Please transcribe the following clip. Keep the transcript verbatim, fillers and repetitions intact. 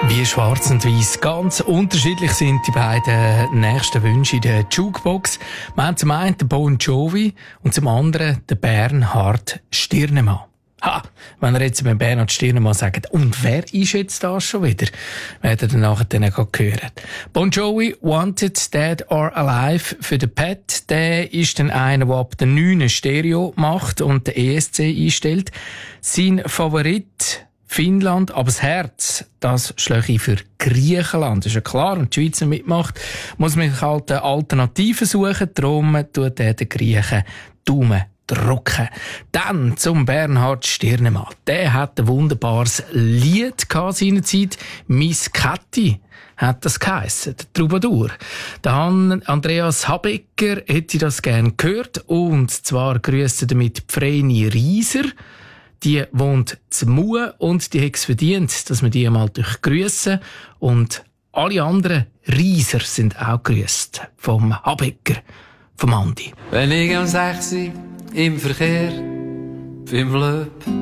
Wie schwarz und weiss ganz unterschiedlich sind die beiden nächsten Wünsche in der Jukebox. Wir haben zum einen den Bon Jovi und zum anderen den Bernhard Stirnemann. Ha, wenn ihr jetzt beim Bernhard Stirnemann sagt, und wer ist jetzt das schon wieder? Werdet ihr nachher dann hören. Bon Jovi, Wanted, Dead or Alive für den Pat. Der ist dann einer, der ab der neun Stereo macht und den E S C einstellt. Sein Favorit Finnland, aber das Herz, das schlage ich für Griechenland. Das ist ja klar, und die Schweiz nicht mitmacht, muss man halt eine Alternative suchen. Darum tut er den Griechen Daumen drücken. Dann zum Bernhard Stirnemann. Der hat ein wunderbares Lied gehabt seinerzeit. «Miss Kathi» hat das geheissen, der Troubadour. Der Andreas Habecker hätte das gerne gehört, und zwar grüßt er damit Vreni Rieser. Die wohnt zu Mue und die hat es verdient, dass wir die einmal grüssen. Und alle anderen Rieser sind auch grüßt. Vom Habecker, vom Andi. Wenn ich am sechs im Verkehr beim Löb